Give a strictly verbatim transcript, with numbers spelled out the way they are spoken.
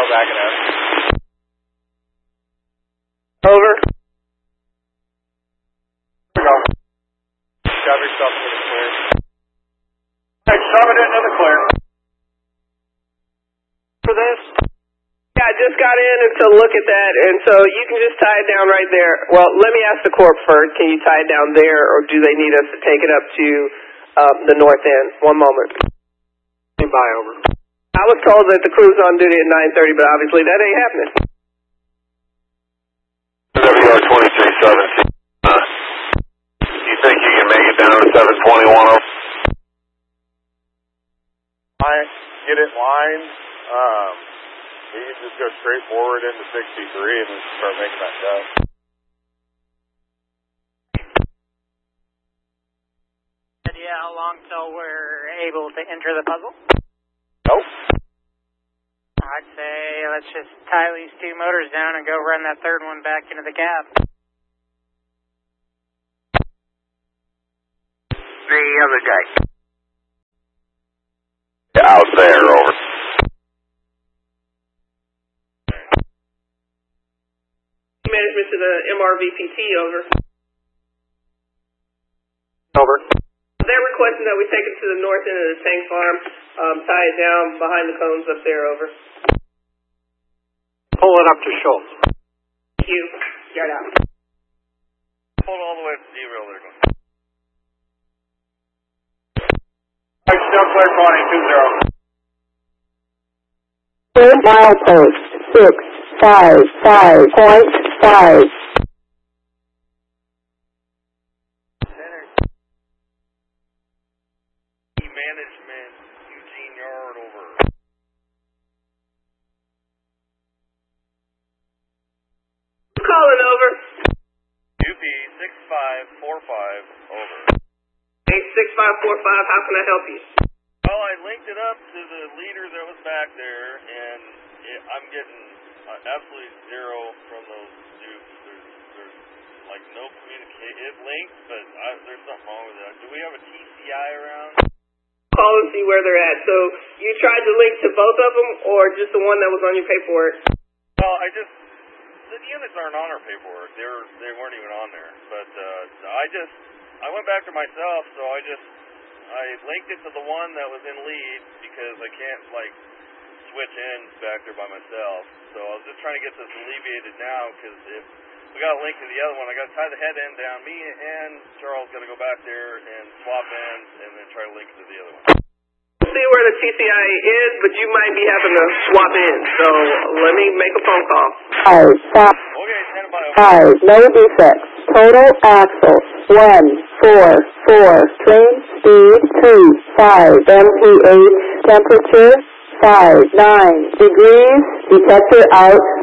backing up. Over. Here we go. Shove yourself into the clear. Alright, shove it into the clear. For this? Yeah, I just got in and to look at that, and so you can just tie it down right there. Well, let me ask the Corp first. Can you tie it down there, or do they need us to take it up to um, the north end? One moment. By over. I was told that the crew's on duty at nine thirty, but obviously that ain't happening. W R twenty-three seventeen. Uh, you think you can make it down to seven twenty-one? I get it lined. Um, you can just go straight forward into sixty-three and just start making that cut. Idea how long till we're able to enter the puzzle? Nope. I'd say let's just tie these two motors down and go run that third one back into the cab. The other guy. Out there, over. Management to the M R V P T, over. Over. They're requesting that we take it to the north end of the tank farm, um, tie it down behind the cones up there, over. Pull it up to Schultz. Thank you. Yard out. Hold all the way to zero there. Alright, still clear twenty, two zero. Third mile post, six, five, five, point five. Management, Eugene Yard, over. Calling, over. U P six five four five, over. Hey, six five four five, how can I help you? Well, I linked it up to the leader that was back there, and it, I'm getting uh, absolutely zero from those dupes. There's, there's like no communication. It linked, but I, there's something wrong with that. Do we have a T C I around? Call and see where they're at. So you tried to link to both of them, or just the one that was on your paperwork? Well, I just the units aren't on our paperwork. They were they weren't even on there. But uh, I just I went back to myself, so I just I linked it to the one that was in lead because I can't like switch ends back there by myself. So I was just trying to get this alleviated now because if we got a link to the other one, I got to tie the head end down. Me and Charles got to go back there and swap ends and then try to link it to the other one. See where the T C I is, but you might be having to swap in. So let me make a phone call. Five, five, Okay, stand by. five, no defects. Total axle, one, four, four. Train speed, two, five. M P H temperature, five, nine degrees. Detector out.